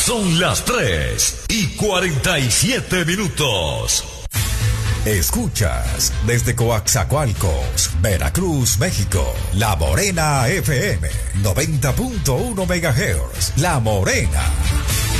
Son las 3:47. Escuchas desde Coaxacualcos, Veracruz, México, La Morena FM, 90.1 MHz. La Morena.